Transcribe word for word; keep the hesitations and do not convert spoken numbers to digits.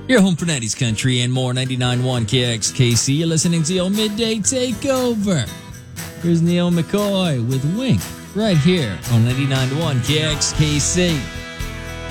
Your home for nineties country and more. ninety-nine point one K X K C. You're listening to your Midday Takeover. Here's Neil McCoy with Wink right here on ninety-nine point one K X K C.